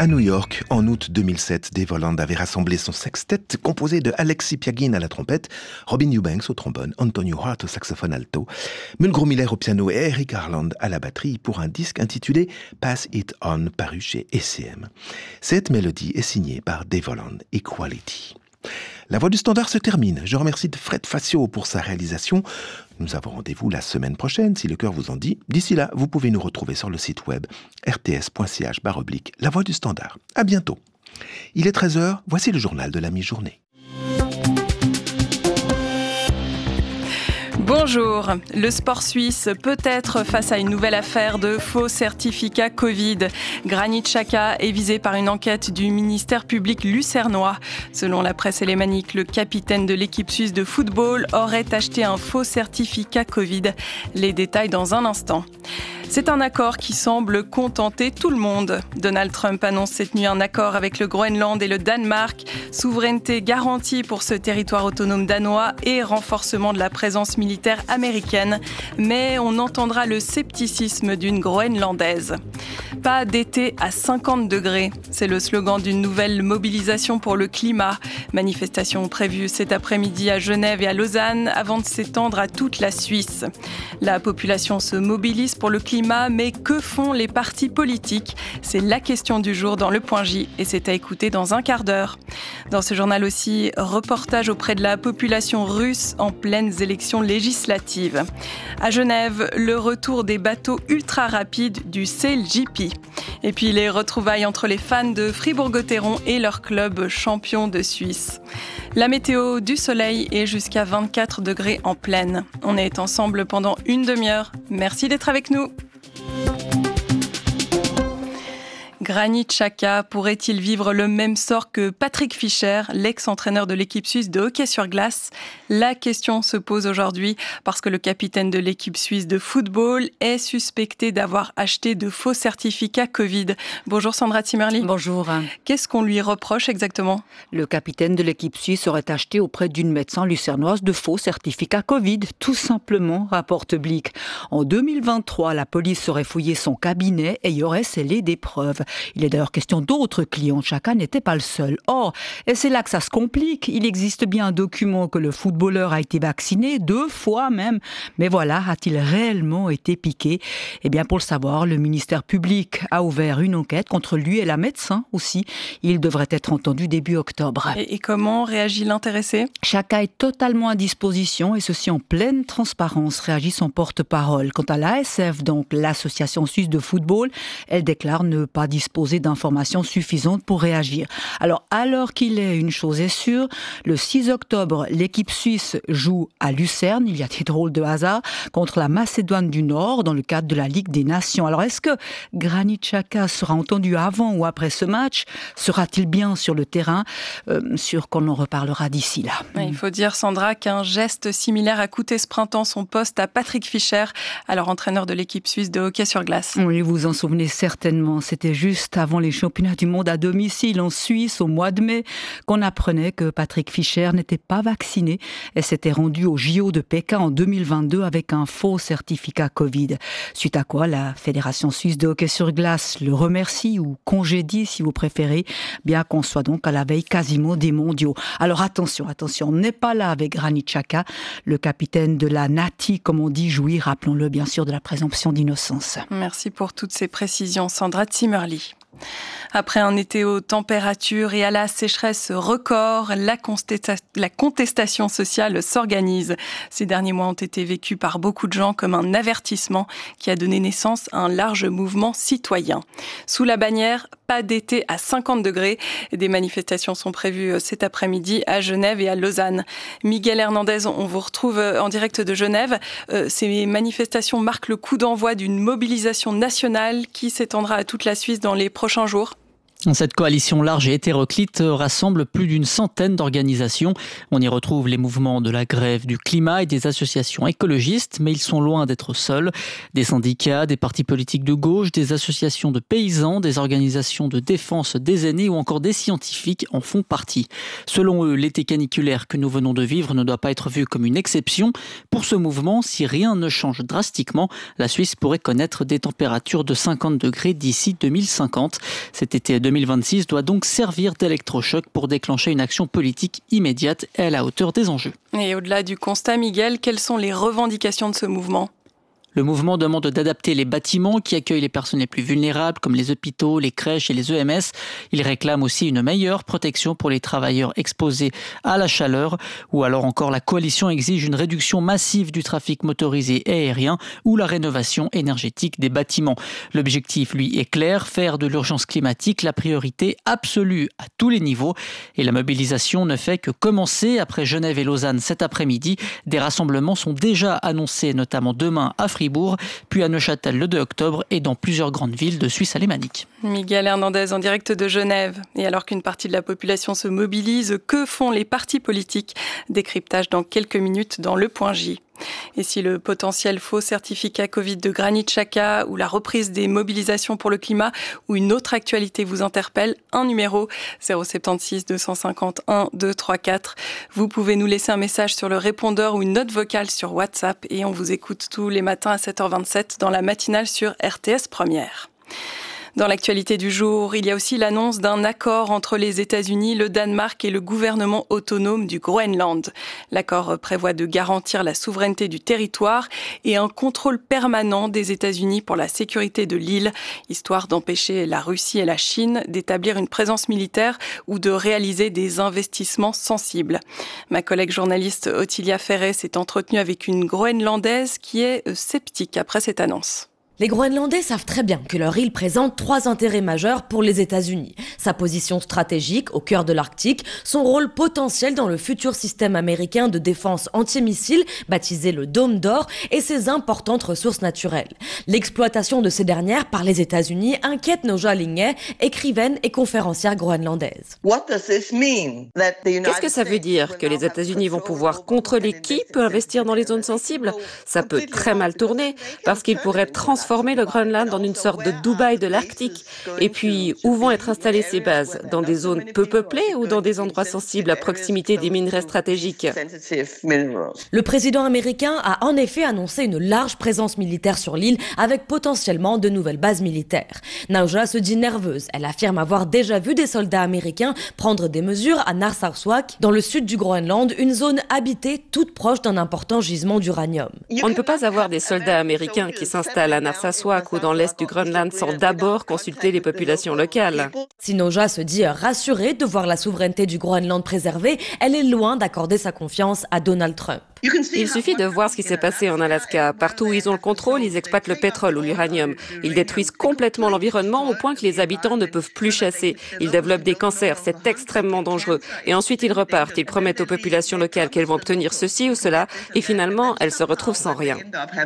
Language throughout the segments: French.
À New York, en août 2007, Dave Holland avait rassemblé son sextet composé de Alexis Piagin à la trompette, Robin Eubanks au trombone, Antonio Hart au saxophone alto, Mulgrew Miller au piano et Eric Harland à la batterie pour un disque intitulé Pass It On, paru chez ECM. Cette mélodie est signée par Dave Holland, Equality. La Voix du Standard se termine. Je remercie Fred Facio pour sa réalisation. Nous avons rendez-vous la semaine prochaine, si le cœur vous en dit. D'ici là, vous pouvez nous retrouver sur le site web rts.ch/La Voix du Standard. À bientôt. Il est 13h, voici le journal de la mi-journée. Bonjour. Le sport suisse peut être face à une nouvelle affaire de faux certificats Covid. Granit Xhaka est visé par une enquête du ministère public lucernois. Selon la presse alémanique, le capitaine de l'équipe suisse de football aurait acheté un faux certificat Covid. Les détails dans un instant. C'est un accord qui semble contenter tout le monde. Donald Trump annonce cette nuit un accord avec le Groenland et le Danemark. Souveraineté garantie pour ce territoire autonome danois et renforcement de la présence militaire américaine. Mais on entendra le scepticisme d'une Groenlandaise. Pas d'été à 50 degrés. C'est le slogan d'une nouvelle mobilisation pour le climat. Manifestation prévue cet après-midi à Genève et à Lausanne avant de s'étendre à toute la Suisse. La population se mobilise pour le climat, mais que font les partis politiques ? C'est la question du jour dans le Point J et c'est à écouter dans un quart d'heure. Dans ce journal aussi, reportage auprès de la population russe en pleines élections législatives. À Genève, le retour des bateaux ultra rapides du SailGP. Et puis les retrouvailles entre les fans de Fribourg-Gotteron et leur club champion de Suisse. La météo, du soleil et jusqu'à 24 degrés en pleine. On est ensemble pendant une demi-heure. Merci d'être avec nous. Granit Xhaka pourrait-il vivre le même sort que Patrick Fischer, l'ex-entraîneur de l'équipe suisse de hockey sur glace ? La question se pose aujourd'hui parce que le capitaine de l'équipe suisse de football est suspecté d'avoir acheté de faux certificats Covid. Bonjour Sandra Zimmerli. Bonjour. Qu'est-ce qu'on lui reproche exactement ? Le capitaine de l'équipe suisse aurait acheté auprès d'une médecin lucernoise de faux certificats Covid, tout simplement, rapporte Blick. En 2023, la police aurait fouillé son cabinet et y aurait scellé des preuves. Il est d'ailleurs question d'autres clients. Xhaka n'était pas le seul. Or, et c'est là que ça se complique, il existe bien un document que le footballeur a été vacciné, 2 fois même. Mais voilà, a-t-il réellement été piqué ? Eh bien, pour le savoir, le ministère public a ouvert une enquête contre lui et la médecin aussi. Il devrait être entendu début octobre. Et comment réagit l'intéressé ? Xhaka est totalement à disposition et ceci en pleine transparence, réagit son porte-parole. Quant à l'ASF, donc l'Association suisse de football, elle déclare ne pas disposer d'informations suffisantes pour réagir. Alors qu'il est, une chose est sûre, le 6 octobre, l'équipe suisse joue à Lucerne, il y a des drôles de hasard, contre la Macédoine du Nord dans le cadre de la Ligue des Nations. Alors est-ce que Granit Xhaka sera entendu avant ou après ce match ? Sera-t-il bien sur le terrain ? Sûr qu'on en reparlera d'ici là. Il faut dire, Sandra, qu'un geste similaire a coûté ce printemps son poste à Patrick Fischer, alors entraîneur de l'équipe suisse de hockey sur glace. Oui, vous vous en souvenez certainement, c'était juste avant les championnats du monde à domicile en Suisse au mois de mai qu'on apprenait que Patrick Fischer n'était pas vacciné et s'était rendu au JO de Pékin en 2022 avec un faux certificat Covid. Suite à quoi la Fédération suisse de hockey sur glace le remercie ou congédie si vous préférez, bien qu'on soit donc à la veille quasiment des mondiaux. Alors attention, on n'est pas là avec Granit Xhaka, le capitaine de la Nati, comme on dit, jouit, rappelons-le bien sûr, de la présomption d'innocence. Merci pour toutes ces précisions, Sandra Zimmerli. Après un été aux températures et à la sécheresse record, la contestation sociale s'organise. Ces derniers mois ont été vécus par beaucoup de gens comme un avertissement qui a donné naissance à un large mouvement citoyen. Sous la bannière « Pas d'été à 50 degrés », des manifestations sont prévues cet après-midi à Genève et à Lausanne. Miguel Hernandez, on vous retrouve en direct de Genève. Ces manifestations marquent le coup d'envoi d'une mobilisation nationale qui s'étendra à toute la Suisse dans les prochains jours. Cette coalition large et hétéroclite rassemble plus d'une centaine d'organisations. On y retrouve les mouvements de la grève du climat et des associations écologistes, mais ils sont loin d'être seuls. Des syndicats, des partis politiques de gauche, des associations de paysans, des organisations de défense des aînés ou encore des scientifiques en font partie. Selon eux, l'été caniculaire que nous venons de vivre ne doit pas être vu comme une exception. Pour ce mouvement, si rien ne change drastiquement, la Suisse pourrait connaître des températures de 50 degrés d'ici 2050. Cet été 2050 2026 doit donc servir d'électrochoc pour déclencher une action politique immédiate et à la hauteur des enjeux. Et au-delà du constat, Miguel, quelles sont les revendications de ce mouvement ? Le mouvement demande d'adapter les bâtiments qui accueillent les personnes les plus vulnérables, comme les hôpitaux, les crèches et les EMS. Il réclame aussi une meilleure protection pour les travailleurs exposés à la chaleur. Ou alors encore, la coalition exige une réduction massive du trafic motorisé et aérien ou la rénovation énergétique des bâtiments. L'objectif, lui, est clair, faire de l'urgence climatique la priorité absolue à tous les niveaux. Et la mobilisation ne fait que commencer. Après Genève et Lausanne cet après-midi, des rassemblements sont déjà annoncés, notamment demain à Fribourg, puis à Neuchâtel le 2 octobre et dans plusieurs grandes villes de Suisse alémanique. Miguel Hernandez en direct de Genève. Et alors qu'une partie de la population se mobilise, que font les partis politiques ? Décryptage dans quelques minutes dans Le Point J. Et si le potentiel faux certificat Covid de Granit Xhaka ou la reprise des mobilisations pour le climat ou une autre actualité vous interpelle, un numéro 076 251 234. Vous pouvez nous laisser un message sur le répondeur ou une note vocale sur WhatsApp et on vous écoute tous les matins à 7h27 dans la matinale sur RTS Première. Dans l'actualité du jour, il y a aussi l'annonce d'un accord entre les États-Unis, le Danemark et le gouvernement autonome du Groenland. L'accord prévoit de garantir la souveraineté du territoire et un contrôle permanent des États-Unis pour la sécurité de l'île, histoire d'empêcher la Russie et la Chine d'établir une présence militaire ou de réaliser des investissements sensibles. Ma collègue journaliste Ottilia Ferret s'est entretenue avec une Groenlandaise qui est sceptique après cette annonce. Les Groenlandais savent très bien que leur île présente 3 intérêts majeurs pour les États-Unis. Sa position stratégique au cœur de l'Arctique, son rôle potentiel dans le futur système américain de défense antimissile, baptisé le Dôme d'Or, et ses importantes ressources naturelles. L'exploitation de ces dernières par les États-Unis inquiète Nooja Lingay, écrivaine et conférencière groenlandaise. Qu'est-ce que ça veut dire ? Que les États-Unis vont pouvoir contrôler qui peut investir dans les zones sensibles ? Ça peut très mal tourner, parce qu'ils pourraient transformer le Groenland en une sorte de Dubaï de l'Arctique. Et puis, où vont être installées ces bases ? Dans des zones peu peuplées ou dans des endroits sensibles à proximité des minerais stratégiques ? Le président américain a en effet annoncé une large présence militaire sur l'île avec potentiellement de nouvelles bases militaires. Nooja se dit nerveuse. Elle affirme avoir déjà vu des soldats américains prendre des mesures à Narsarsuaq, dans le sud du Groenland, une zone habitée toute proche d'un important gisement d'uranium. On ne peut pas avoir des soldats américains qui s'installent à Narsarsuaq ou dans l'est du Groenland sans d'abord consulter les populations locales. Si Nooja se dit rassurée de voir la souveraineté du Groenland préservée, elle est loin d'accorder sa confiance à Donald Trump. Il suffit de voir ce qui s'est passé en Alaska. Partout où ils ont le contrôle, ils exploitent le pétrole ou l'uranium. Ils détruisent complètement l'environnement au point que les habitants ne peuvent plus chasser. Ils développent des cancers, c'est extrêmement dangereux. Et ensuite, ils repartent. Ils promettent aux populations locales qu'elles vont obtenir ceci ou cela. Et finalement, elles se retrouvent sans rien.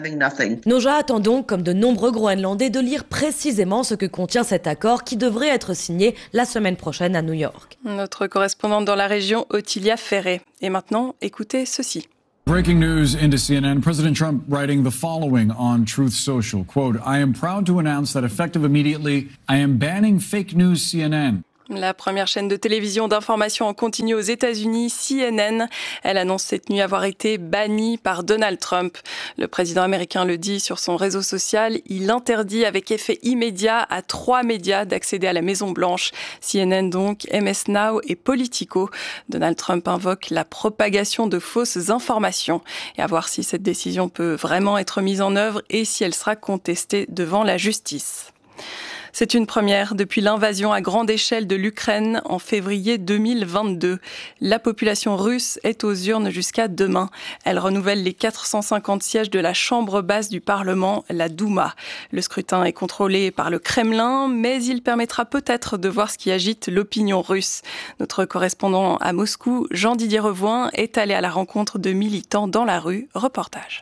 Nooja attend donc, comme de nombreux Groenlandais, de lire précisément ce que contient cet accord qui devrait être signé la semaine prochaine à New York. Notre correspondante dans la région, Ottilia Ferret. Et maintenant, écoutez ceci. Breaking news into CNN. President Trump writing the following on Truth Social. Quote, I am proud to announce that effective immediately, I am banning fake news CNN. La première chaîne de télévision d'information en continu aux États-Unis, CNN, elle annonce cette nuit avoir été bannie par Donald Trump. Le président américain le dit sur son réseau social, il interdit avec effet immédiat à 3 médias d'accéder à la Maison-Blanche. CNN donc, MS Now et Politico. Donald Trump invoque la propagation de fausses informations. Et à voir si cette décision peut vraiment être mise en œuvre et si elle sera contestée devant la justice. C'est une première depuis l'invasion à grande échelle de l'Ukraine en février 2022. La population russe est aux urnes jusqu'à demain. Elle renouvelle les 450 sièges de la chambre basse du Parlement, la Douma. Le scrutin est contrôlé par le Kremlin, mais il permettra peut-être de voir ce qui agite l'opinion russe. Notre correspondant à Moscou, Jean-Didier Revoin, est allé à la rencontre de militants dans la rue. Reportage.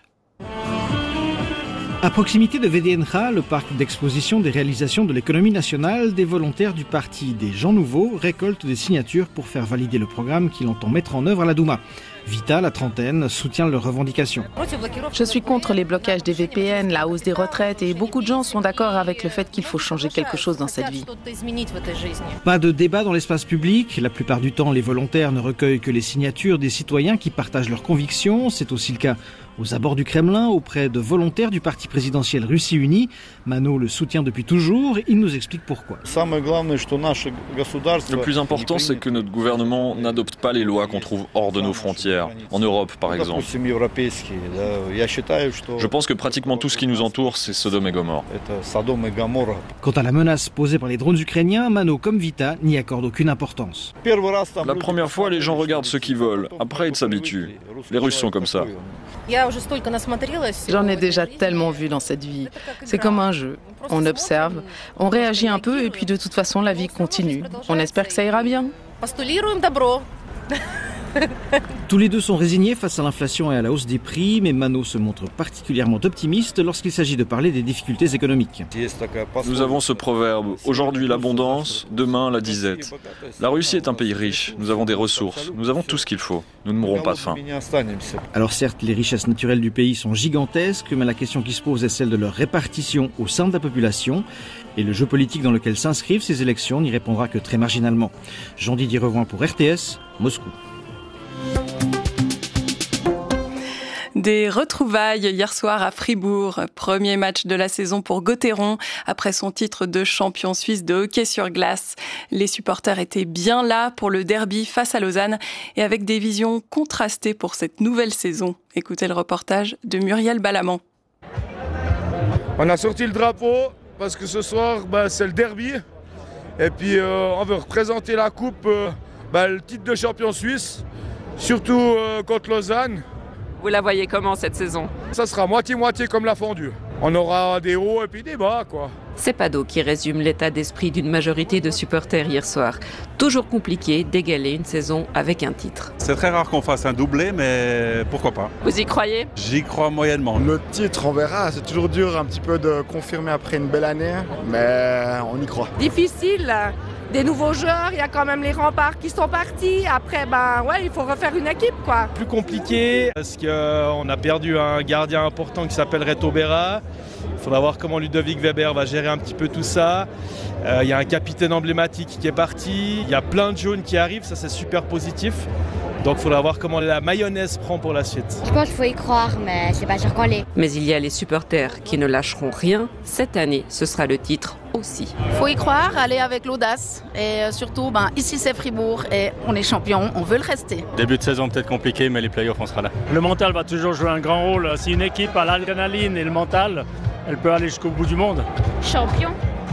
À proximité de VDNH, le parc d'exposition des réalisations de l'économie nationale, des volontaires du parti des Gens Nouveaux récoltent des signatures pour faire valider le programme qu'il entend mettre en œuvre à la Douma. Vita, la trentaine, soutient leurs revendications. Je suis contre les blocages des VPN, la hausse des retraites et beaucoup de gens sont d'accord avec le fait qu'il faut changer quelque chose dans cette vie. Pas de débat dans l'espace public. La plupart du temps, les volontaires ne recueillent que les signatures des citoyens qui partagent leurs convictions. C'est aussi le cas Aux abords du Kremlin, auprès de volontaires du parti présidentiel Russie Unie, Mano le soutient depuis toujours. Il nous explique pourquoi. Le plus important, c'est que notre gouvernement n'adopte pas les lois qu'on trouve hors de nos frontières, en Europe par exemple. Je pense que pratiquement tout ce qui nous entoure, c'est Sodome et Gomorrhe. Quant à la menace posée par les drones ukrainiens, Mano comme Vita n'y accordent aucune importance. La première fois, les gens regardent ce qu'ils volent. Après, ils s'habituent. Les Russes sont comme ça. J'en ai déjà tellement vu dans cette vie. C'est comme un jeu. On observe, on réagit un peu et puis de toute façon, la vie continue. On espère que ça ira bien. Tous les deux sont résignés face à l'inflation et à la hausse des prix, mais Mano se montre particulièrement optimiste lorsqu'il s'agit de parler des difficultés économiques. Nous avons ce proverbe, aujourd'hui l'abondance, demain la disette. La Russie est un pays riche, nous avons des ressources, nous avons tout ce qu'il faut, nous ne mourrons pas de faim. Alors certes, les richesses naturelles du pays sont gigantesques, mais la question qui se pose est celle de leur répartition au sein de la population. Et le jeu politique dans lequel s'inscrivent ces élections n'y répondra que très marginalement. Jean-Didier Revoin pour RTS, Moscou. Des retrouvailles hier soir à Fribourg. Premier match de la saison pour Gauthieron après son titre de champion suisse de hockey sur glace. Les supporters étaient bien là pour le derby face à Lausanne et avec des visions contrastées pour cette nouvelle saison. Écoutez le reportage de Muriel Balamant. On a sorti le drapeau parce que ce soir c'est le derby et puis on veut représenter la coupe, le titre de champion suisse, surtout contre Lausanne. Vous la voyez comment cette saison? Ça sera moitié-moitié comme la fondue. On aura des hauts et puis des bas, quoi. C'est Pado qui résume l'état d'esprit d'une majorité de supporters hier soir. Toujours compliqué d'égaler une saison avec un titre. C'est très rare qu'on fasse un doublé, mais pourquoi pas. Vous y croyez? J'y crois moyennement. Le titre, on verra. C'est toujours dur un petit peu de confirmer après une belle année, mais on y croit. Difficile. Des nouveaux joueurs, il y a quand même les remparts qui sont partis. Après, il faut refaire une équipe, quoi. Plus compliqué, parce qu'on a perdu un gardien important qui s'appelle Reto Berra. Il faudra voir comment Ludovic Weber va gérer un petit peu tout ça. Il y a un capitaine emblématique qui est parti. Il y a plein de jaunes qui arrivent, ça c'est super positif. Donc il faudra voir comment la mayonnaise prend pour la suite. Je pense qu'il faut y croire, mais c'est pas sûr qu'on l'est. Mais il y a les supporters qui ne lâcheront rien. Cette année, ce sera le titre aussi. Il faut y croire, aller avec l'audace. Et surtout, ici c'est Fribourg et on est champion, on veut le rester. Début de saison peut-être compliqué, mais les playoffs, on sera là. Le mental va toujours jouer un grand rôle. Si une équipe a l'adrénaline et le mental, elle peut aller jusqu'au bout du monde. Champion.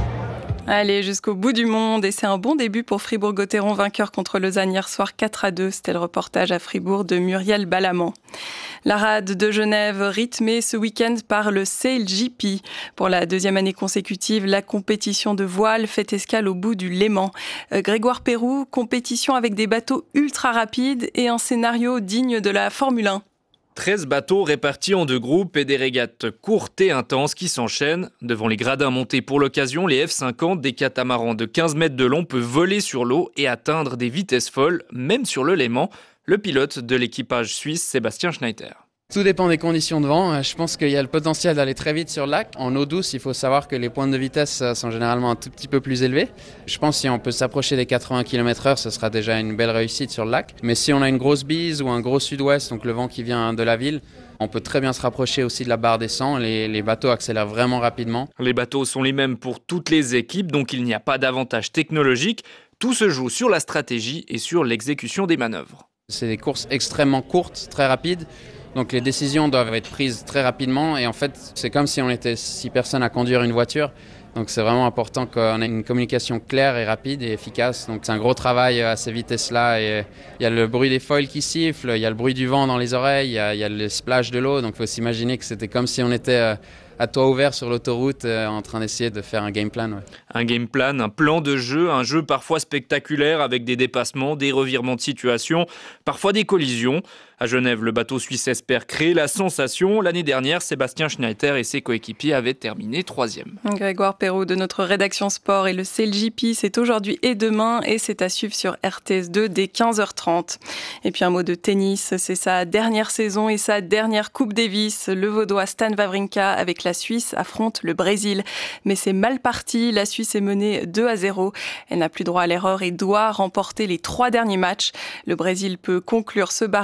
Allez, jusqu'au bout du monde. Et c'est un bon début pour Fribourg-Gauthieron, vainqueur contre Lausanne hier soir 4-2. C'était le reportage à Fribourg de Muriel Balamant. La rade de Genève rythmée ce week-end par le SailGP. Pour la deuxième année consécutive, la compétition de voile fait escale au bout du Léman. Grégoire Pérou, compétition avec des bateaux ultra rapides et un scénario digne de la Formule 1. 13 bateaux répartis en deux groupes et des régates courtes et intenses qui s'enchaînent. Devant les gradins montés pour l'occasion, les F50, des catamarans de 15 mètres de long, peuvent voler sur l'eau et atteindre des vitesses folles, même sur le Léman. Le pilote de l'équipage suisse, Sébastien Schneider. Tout dépend des conditions de vent. Je pense qu'il y a le potentiel d'aller très vite sur le lac. En eau douce, il faut savoir que les pointes de vitesse sont généralement un tout petit peu plus élevées. Je pense que si on peut s'approcher des 80 km/h, ce sera déjà une belle réussite sur le lac. Mais si on a une grosse bise ou un gros sud-ouest, donc le vent qui vient de la ville, on peut très bien se rapprocher aussi de la barre des 100. Les bateaux accélèrent vraiment rapidement. Les bateaux sont les mêmes pour toutes les équipes, donc il n'y a pas d'avantage technologique. Tout se joue sur la stratégie et sur l'exécution des manœuvres. C'est des courses extrêmement courtes, très rapides. Donc les décisions doivent être prises très rapidement et en fait c'est comme si on était 6 personnes à conduire une voiture. Donc c'est vraiment important qu'on ait une communication claire et rapide et efficace. Donc c'est un gros travail à ces vitesses-là. Et il y a le bruit des foils qui sifflent, il y a le bruit du vent dans les oreilles, il y a le splash de l'eau. Donc il faut s'imaginer que c'était comme si on était à toit ouvert sur l'autoroute en train d'essayer de faire un game plan. Ouais. Un game plan, un plan de jeu, un jeu parfois spectaculaire avec des dépassements, des revirements de situation, parfois des collisions. À Genève, le bateau suisse espère créer la sensation. L'année dernière, Sébastien Schneider et ses coéquipiers avaient terminé 3e. Grégoire Perrault de notre rédaction sport et le SailGP, c'est aujourd'hui et demain et c'est à suivre sur RTS2 dès 15h30. Et puis un mot de tennis, c'est sa dernière saison et sa dernière Coupe Davis. Le Vaudois Stan Wawrinka avec la Suisse affronte le Brésil. Mais c'est mal parti, la Suisse est menée 2-0. Elle n'a plus droit à l'erreur et doit remporter les 3 derniers matchs. Le Brésil peut conclure ce barrage dès ce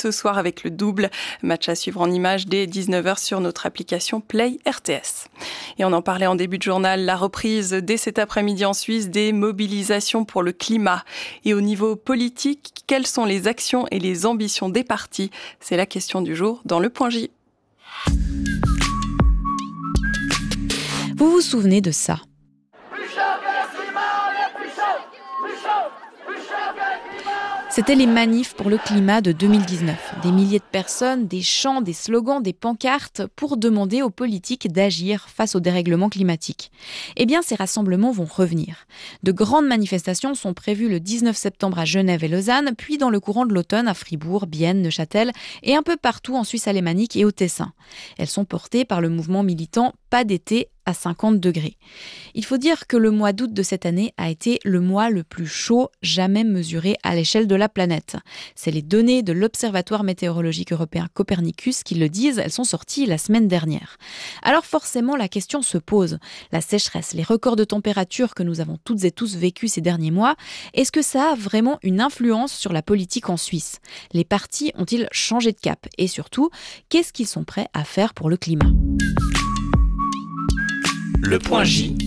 ce soir avec le double. Match à suivre en images dès 19h sur notre application Play RTS. Et on en parlait en début de journal, la reprise dès cet après-midi en Suisse des mobilisations pour le climat. Et au niveau politique, quelles sont les actions et les ambitions des partis ? C'est la question du jour dans le Point J. Vous vous souvenez de ça ? C'était les manifs pour le climat de 2019. Des milliers de personnes, des chants, des slogans, des pancartes pour demander aux politiques d'agir face au dérèglement climatique. Eh bien, ces rassemblements vont revenir. De grandes manifestations sont prévues le 19 septembre à Genève et Lausanne, puis dans le courant de l'automne à Fribourg, Bienne, Neuchâtel et un peu partout en Suisse alémanique et au Tessin. Elles sont portées par le mouvement militant Pas d'été à 50 degrés. Il faut dire que le mois d'août de cette année a été le mois le plus chaud jamais mesuré à l'échelle de la planète. C'est les données de l'Observatoire météorologique européen Copernicus qui le disent, elles sont sorties la semaine dernière. Alors forcément, la question se pose. La sécheresse, les records de température que nous avons toutes et tous vécus ces derniers mois, est-ce que ça a vraiment une influence sur la politique en Suisse ? Les partis ont-ils changé de cap ? Et surtout, qu'est-ce qu'ils sont prêts à faire pour le climat ? Le Point J.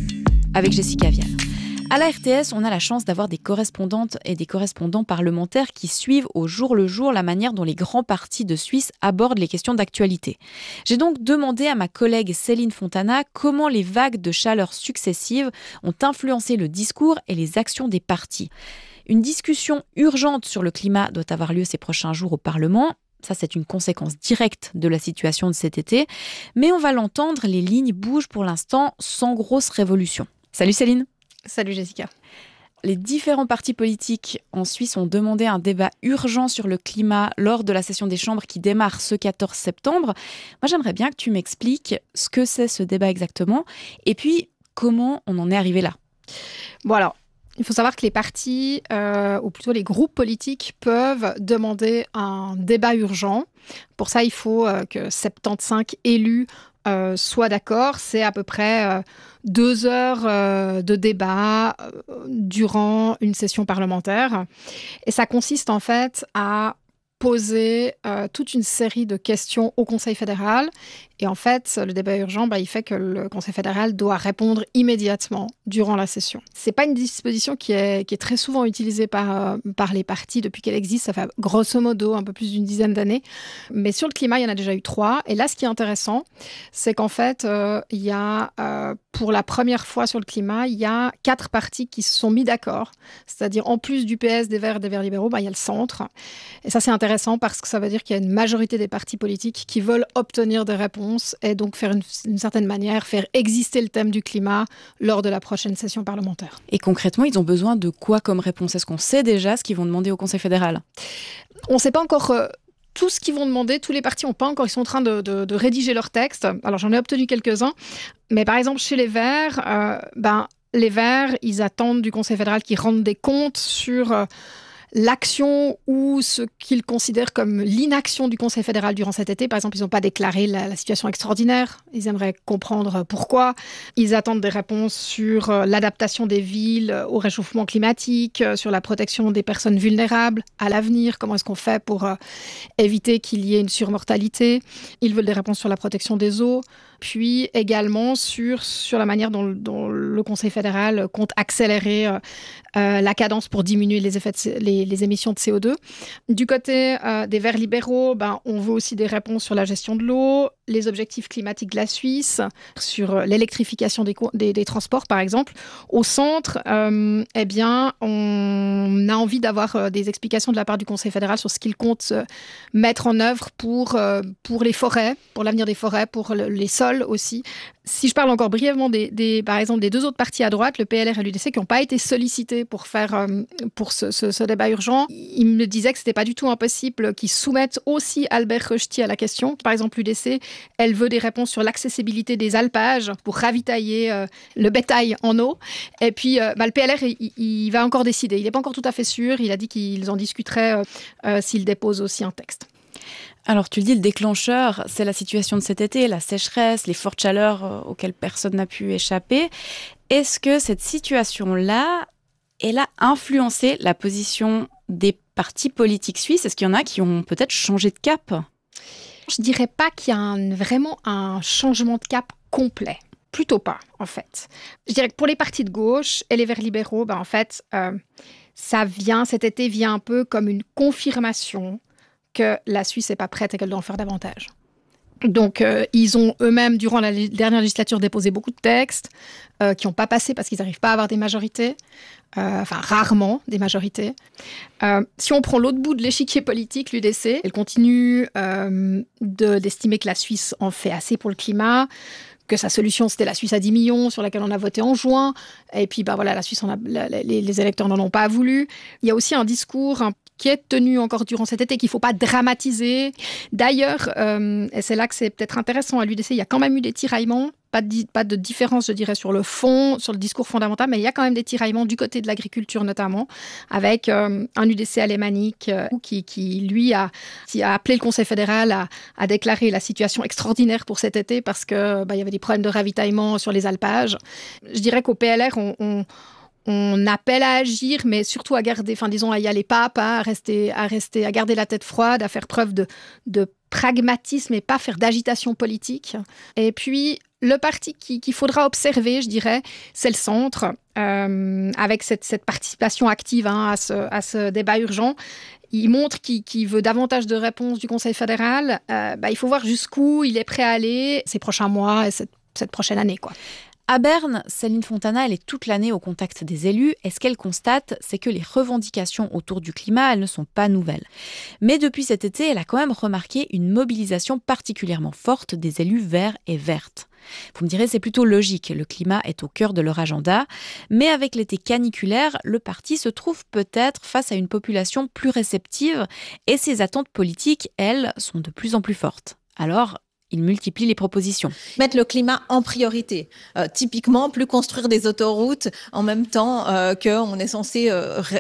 Avec Jessica Vial. À la RTS, on a la chance d'avoir des correspondantes et des correspondants parlementaires qui suivent au jour le jour la manière dont les grands partis de Suisse abordent les questions d'actualité. J'ai donc demandé à ma collègue Céline Fontana comment les vagues de chaleur successives ont influencé le discours et les actions des partis. Une discussion urgente sur le climat doit avoir lieu ces prochains jours au Parlement. Ça, c'est une conséquence directe de la situation de cet été. Mais on va l'entendre, les lignes bougent pour l'instant sans grosse révolution. Salut Céline. Salut Jessica. Les différents partis politiques en Suisse ont demandé un débat urgent sur le climat lors de la session des chambres qui démarre ce 14 septembre. Moi, j'aimerais bien que tu m'expliques ce que c'est ce débat exactement et puis comment on en est arrivé là. Bon alors, il faut savoir que les partis, ou plutôt les groupes politiques, peuvent demander un débat urgent. Pour ça, il faut que 75 élus soient d'accord. C'est à peu près 2 heures de débat durant une session parlementaire. Et ça consiste en fait à poser toute une série de questions au Conseil fédéral. Et en fait, le débat urgent, il fait que le Conseil fédéral doit répondre immédiatement durant la session. C'est pas une disposition qui est très souvent utilisée par les partis depuis qu'elle existe. Ça fait grosso modo un peu plus d'une dizaine d'années. Mais sur le climat, il y en a déjà eu 3. Et là, ce qui est intéressant, c'est qu'en fait, il y a, pour la première fois sur le climat, il y a 4 partis qui se sont mis d'accord. C'est-à-dire, en plus du PS, des Verts libéraux, il y a le centre. Et ça, c'est intéressant parce que ça veut dire qu'il y a une majorité des partis politiques qui veulent obtenir des réponses et donc faire d'une certaine manière, faire exister le thème du climat lors de la prochaine session parlementaire. Et concrètement, ils ont besoin de quoi comme réponse ? Est-ce qu'on sait déjà ce qu'ils vont demander au Conseil fédéral ? On ne sait pas encore tout ce qu'ils vont demander. Tous les partis n'ont pas encore, ils sont en train de rédiger leur texte. Alors j'en ai obtenu quelques-uns, mais par exemple chez les Verts, les Verts, ils attendent du Conseil fédéral qu'ils rendent des comptes sur l'action ou ce qu'ils considèrent comme l'inaction du Conseil fédéral durant cet été. Par exemple, ils n'ont pas déclaré la situation extraordinaire. Ils aimeraient comprendre pourquoi. Ils attendent des réponses sur l'adaptation des villes au réchauffement climatique, sur la protection des personnes vulnérables à l'avenir. Comment est-ce qu'on fait pour éviter qu'il y ait une surmortalité ? Ils veulent des réponses sur la protection des eaux. Puis également sur la manière dont le Conseil fédéral compte accélérer la cadence pour diminuer les émissions de CO2. Du côté des Verts libéraux, on veut aussi des réponses sur la gestion de l'eau, les objectifs climatiques de la Suisse, sur l'électrification des transports, par exemple. Au centre, on a envie d'avoir des explications de la part du Conseil fédéral sur ce qu'il compte mettre en œuvre pour les forêts, pour l'avenir des forêts, pour les sols aussi. Si je parle encore brièvement par exemple des 2 autres partis à droite, le PLR et l'UDC, qui n'ont pas été sollicités pour ce débat urgent, ils me disaient que c'était pas du tout impossible qu'ils soumettent aussi Albert Rösti à la question. Par exemple, l'UDC, elle veut des réponses sur l'accessibilité des alpages pour ravitailler le bétail en eau. Et puis, le PLR, il va encore décider. Il n'est pas encore tout à fait sûr. Il a dit qu'ils en discuteraient s'il dépose aussi un texte. Alors, tu le dis, le déclencheur, c'est la situation de cet été, la sécheresse, les fortes chaleurs auxquelles personne n'a pu échapper. Est-ce que cette situation-là, elle a influencé la position des partis politiques suisses. Est-ce qu'il y en a qui ont peut-être changé de cap ? Je dirais pas qu'il y a vraiment un changement de cap complet. Plutôt pas, en fait. Je dirais que pour les partis de gauche et les Verts libéraux, en fait, cet été vient un peu comme une confirmation que la Suisse n'est pas prête et qu'elle doit en faire davantage. Donc, ils ont eux-mêmes, durant la dernière législature, déposé beaucoup de textes qui n'ont pas passé parce qu'ils n'arrivent pas à avoir des majorités, rarement des majorités. Si on prend l'autre bout de l'échiquier politique, l'UDC, elle continue d'estimer que la Suisse en fait assez pour le climat, que sa solution, c'était la Suisse à 10 millions, sur laquelle on a voté en juin. Et puis, la Suisse, les électeurs n'en ont pas voulu. Il y a aussi un discours qui est tenu encore durant cet été, qu'il ne faut pas dramatiser. D'ailleurs, et c'est là que c'est peut-être intéressant à l'UDC, il y a quand même eu des tiraillements, pas de différence, je dirais, sur le fond, sur le discours fondamental, mais il y a quand même des tiraillements du côté de l'agriculture notamment, avec un UDC alémanique qui lui, a appelé le Conseil fédéral à déclarer la situation extraordinaire pour cet été parce qu'il y avait des problèmes de ravitaillement sur les alpages. Je dirais qu'au PLR, on appelle à agir, mais surtout à garder, à y aller pas à pas, à garder la tête froide, à faire preuve de pragmatisme et pas faire d'agitation politique. Et puis, le parti qu'il faudra observer, je dirais, c'est le centre, avec cette participation active à ce débat urgent. Il montre qu'il veut davantage de réponses du Conseil fédéral. Il faut voir jusqu'où il est prêt à aller ces prochains mois et cette prochaine année, quoi. À Berne, Céline Fontana, elle est toute l'année au contact des élus et ce qu'elle constate, c'est que les revendications autour du climat, elles ne sont pas nouvelles. Mais depuis cet été, elle a quand même remarqué une mobilisation particulièrement forte des élus verts et vertes. Vous me direz, c'est plutôt logique, le climat est au cœur de leur agenda, mais avec l'été caniculaire, le parti se trouve peut-être face à une population plus réceptive et ses attentes politiques, elles, sont de plus en plus fortes. Alors, il multiplie les propositions. Mettre le climat en priorité. Typiquement, plus construire des autoroutes en même temps qu'on est censé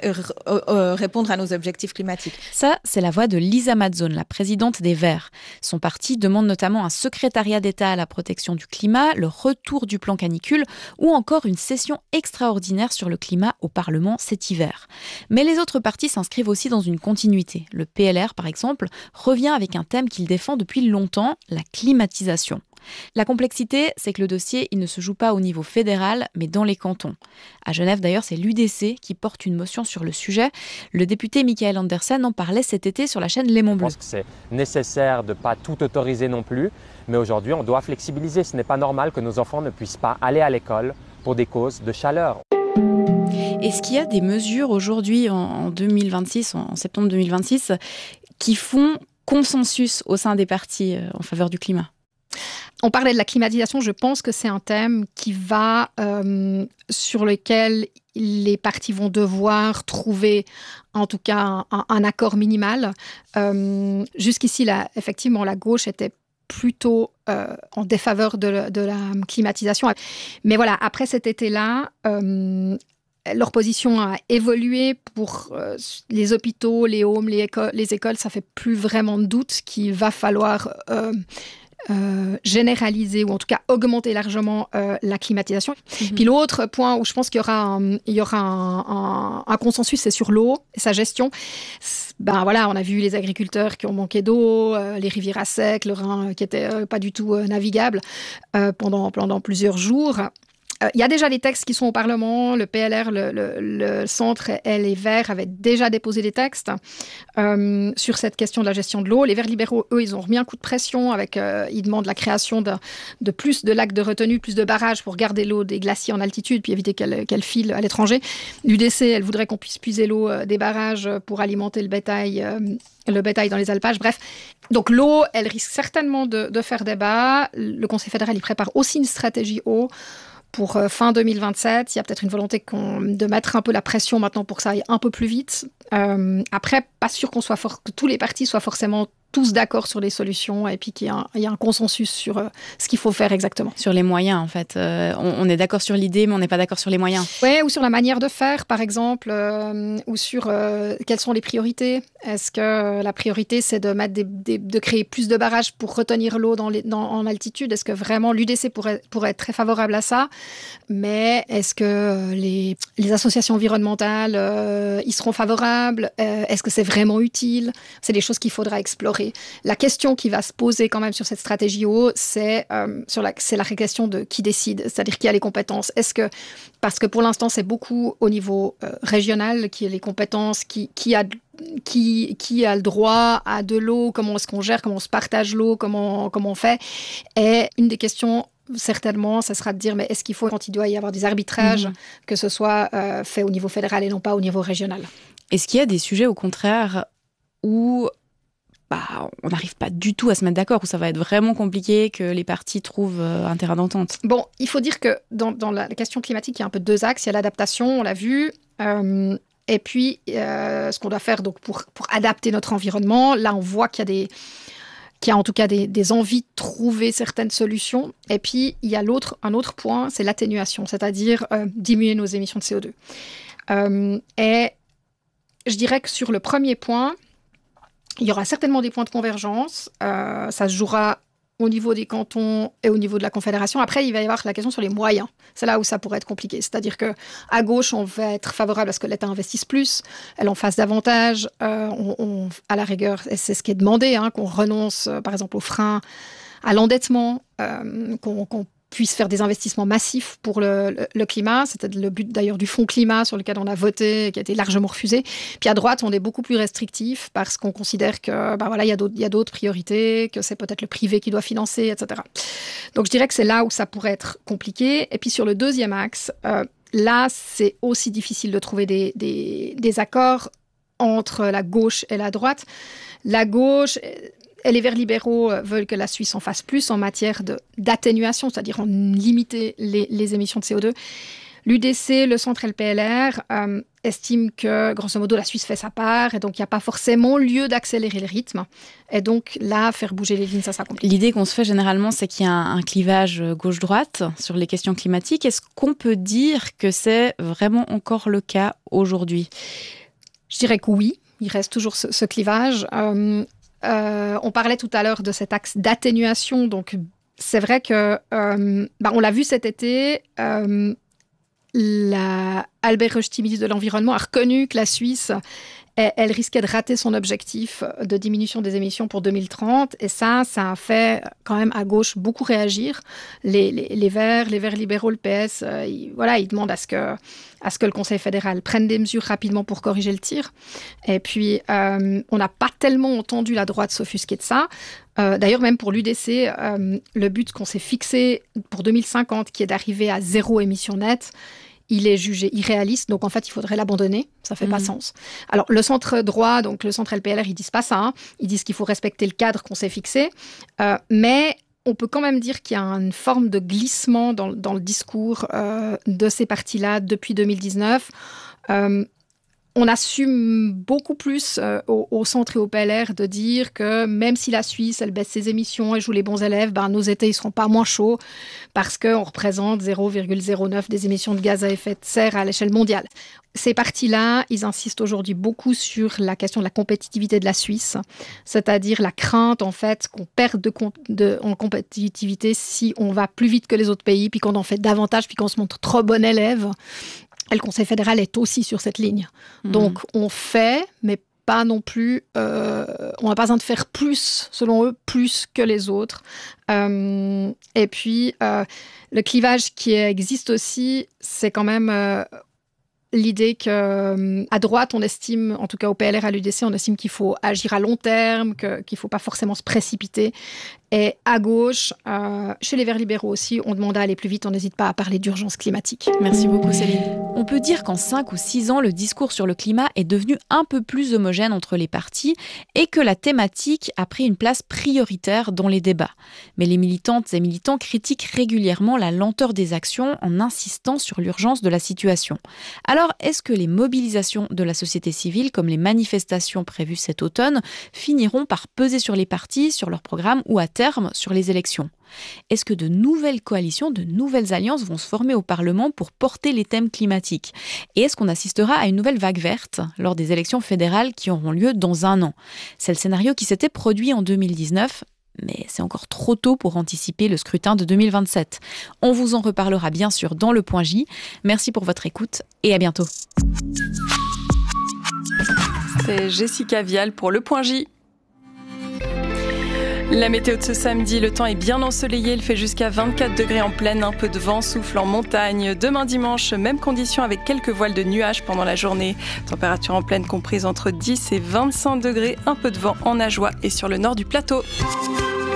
répondre à nos objectifs climatiques. Ça, c'est la voix de Lisa Mazzone, la présidente des Verts. Son parti demande notamment un secrétariat d'État à la protection du climat, le retour du plan canicule ou encore une session extraordinaire sur le climat au Parlement cet hiver. Mais les autres partis s'inscrivent aussi dans une continuité. Le PLR, par exemple, revient avec un thème qu'il défend depuis longtemps, la climatisation. La complexité, c'est que le dossier, il ne se joue pas au niveau fédéral, mais dans les cantons. À Genève, d'ailleurs, c'est l'UDC qui porte une motion sur le sujet. Le député Michael Andersen en parlait cet été sur la chaîne Léman Bleu. Je pense que c'est nécessaire de ne pas tout autoriser non plus, mais aujourd'hui, on doit flexibiliser. Ce n'est pas normal que nos enfants ne puissent pas aller à l'école pour des causes de chaleur. Est-ce qu'il y a des mesures aujourd'hui, en 2026, en septembre 2026, qui font consensus au sein des partis en faveur du climat? On parlait de la climatisation, je pense que c'est un thème sur lequel les partis vont devoir trouver en tout cas un accord minimal. Jusqu'ici, effectivement, la gauche était plutôt en défaveur de la climatisation. Mais voilà, après cet été-là, leur position a évolué pour les hôpitaux, les homes, les écoles. Ça fait plus vraiment de doute qu'il va falloir généraliser ou en tout cas augmenter largement la climatisation. Puis l'autre point où je pense qu'il y aura un consensus, c'est sur l'eau et sa gestion. On a vu les agriculteurs qui ont manqué d'eau, les rivières à sec, le Rhin qui n'était pas du tout navigable pendant plusieurs jours. Il y a déjà des textes qui sont au Parlement. Le PLR, le Centre et les Verts avaient déjà déposé des textes sur cette question de la gestion de l'eau. Les Verts libéraux, eux, ils ont remis un coup de pression ils demandent la création de plus de lacs de retenue, plus de barrages pour garder l'eau des glaciers en altitude puis éviter qu'elle file à l'étranger. L'UDC, elle voudrait qu'on puisse puiser l'eau des barrages pour alimenter le bétail dans les alpages. Bref, donc l'eau, elle risque certainement de faire débat. Le Conseil fédéral, il prépare aussi une stratégie eau pour fin 2027. Il y a peut-être une volonté de mettre un peu la pression maintenant pour que ça aille un peu plus vite. Après, pas sûr que tous les partis soient forcément tous d'accord sur les solutions et puis qu'il y a un consensus sur ce qu'il faut faire exactement. Sur les moyens, en fait. On est d'accord sur l'idée, mais on n'est pas d'accord sur les moyens. Oui, ou sur la manière de faire, par exemple, ou sur quelles sont les priorités. Est-ce que la priorité, c'est de créer plus de barrages pour retenir l'eau en altitude? Est-ce que vraiment l'UDC pourrait être très favorable à ça? Mais est-ce que les associations environnementales y seront favorables? Est-ce que c'est vraiment utile? C'est des choses qu'il faudra explorer. La question qui va se poser quand même sur cette stratégie eau, c'est la question de qui décide, c'est-à-dire qui a les compétences. Parce que pour l'instant, c'est beaucoup au niveau régional qui a les compétences, qui a le droit à de l'eau, comment est-ce qu'on gère, comment on se partage l'eau, comment on fait. Et une des questions, certainement, ça sera de dire, mais est-ce qu'il faut, quand il doit y avoir des arbitrages, que ce soit fait au niveau fédéral et non pas au niveau régional? Est-ce qu'il y a des sujets, au contraire, où on n'arrive pas du tout à se mettre d'accord, où ça va être vraiment compliqué, que les parties trouvent un terrain d'entente? Bon, il faut dire que dans la question climatique, il y a un peu deux axes. Il y a l'adaptation, on l'a vu, et puis ce qu'on doit faire donc, pour adapter notre environnement. Là, on voit qu'il y a en tout cas des envies de trouver certaines solutions. Et puis, il y a un autre point, c'est l'atténuation, c'est-à-dire diminuer nos émissions de CO2. Et je dirais que sur le premier point, il y aura certainement des points de convergence. Ça se jouera au niveau des cantons et au niveau de la Confédération. Après, il va y avoir la question sur les moyens. C'est là où ça pourrait être compliqué. C'est-à-dire qu'à gauche, on va être favorable à ce que l'État investisse plus, elle en fasse davantage. À la rigueur, c'est ce qui est demandé, qu'on renonce, par exemple, aux freins à l'endettement, qu'on puisse faire des investissements massifs pour le climat. C'était le but d'ailleurs du fonds climat sur lequel on a voté et qui a été largement refusé. Puis à droite, on est beaucoup plus restrictif parce qu'on considère que il y a d'autres priorités, que c'est peut-être le privé qui doit financer, etc. Donc je dirais que c'est là où ça pourrait être compliqué. Et puis sur le deuxième axe, là, c'est aussi difficile de trouver des accords entre la gauche et la droite. La gauche... Et les Verts libéraux veulent que la Suisse en fasse plus en matière d'atténuation, c'est-à-dire en limiter les émissions de CO2. L'UDC, le centre LPLR, estiment que, grosso modo, la Suisse fait sa part et donc il n'y a pas forcément lieu d'accélérer le rythme. Et donc là, faire bouger les lignes, ça sera compliqué. L'idée qu'on se fait généralement, c'est qu'il y a un clivage gauche-droite sur les questions climatiques. Est-ce qu'on peut dire que c'est vraiment encore le cas aujourd'hui? Je dirais que oui, il reste toujours ce clivage. On parlait tout à l'heure de cet axe d'atténuation, donc c'est vrai que on l'a vu cet été, Albert Rösti, ministre de l'Environnement, a reconnu que la Suisse, elle risquait de rater son objectif de diminution des émissions pour 2030, et ça a fait quand même à gauche beaucoup réagir. Les Verts libéraux, le PS, ils demandent à ce que le Conseil fédéral prenne des mesures rapidement pour corriger le tir. Et puis, on n'a pas tellement entendu la droite s'offusquer de ça. D'ailleurs, même pour l'UDC, le but qu'on s'est fixé pour 2050, qui est d'arriver à 0 émission nette, il est jugé irréaliste, donc en fait, il faudrait l'abandonner. Ça fait pas sens. Alors, le centre droit, donc le centre LPLR, ils disent pas ça. Ils disent qu'il faut respecter le cadre qu'on s'est fixé. Mais on peut quand même dire qu'il y a une forme de glissement dans le discours de ces partis-là depuis 2019. On assume beaucoup plus au centre et au PLR de dire que même si la Suisse, elle baisse ses émissions et joue les bons élèves, nos étés ne seront pas moins chauds parce qu'on représente 0,09 des émissions de gaz à effet de serre à l'échelle mondiale. Ces partis-là, ils insistent aujourd'hui beaucoup sur la question de la compétitivité de la Suisse, c'est-à-dire la crainte en fait qu'on perde en compétitivité si on va plus vite que les autres pays, puis qu'on en fait davantage, puis qu'on se montre trop bon élève. Et le Conseil fédéral est aussi sur cette ligne. Donc, on fait, mais pas non plus... on n'a pas besoin de faire plus, selon eux, plus que les autres. Et puis, le clivage qui existe aussi, c'est quand même l'idée qu'à droite, on estime, en tout cas au PLR, à l'UDC, on estime qu'il faut agir à long terme, qu'il ne faut pas forcément se précipiter. Et à gauche, chez les Verts libéraux aussi, on demande à aller plus vite, on n'hésite pas à parler d'urgence climatique. Merci beaucoup Céline. On peut dire qu'en 5 ou 6 ans, le discours sur le climat est devenu un peu plus homogène entre les partis et que la thématique a pris une place prioritaire dans les débats. Mais les militantes et militants critiquent régulièrement la lenteur des actions en insistant sur l'urgence de la situation. Alors, est-ce que les mobilisations de la société civile, comme les manifestations prévues cet automne, finiront par peser sur les partis, sur leur programme ou à terme sur les élections ? Est-ce que de nouvelles coalitions, de nouvelles alliances vont se former au Parlement pour porter les thèmes climatiques ? Et est-ce qu'on assistera à une nouvelle vague verte lors des élections fédérales qui auront lieu dans 1 an ? C'est le scénario qui s'était produit en 2019. Mais c'est encore trop tôt pour anticiper le scrutin de 2027. On vous en reparlera bien sûr dans le Point J. Merci pour votre écoute et à bientôt. C'est Jessica Vial pour le Point J. La météo de ce samedi, le temps est bien ensoleillé, il fait jusqu'à 24 degrés en plaine, un peu de vent souffle en montagne. Demain dimanche, même condition avec quelques voiles de nuages pendant la journée. Température en plaine comprise entre 10 et 25 degrés, un peu de vent en Ajoie et sur le nord du plateau.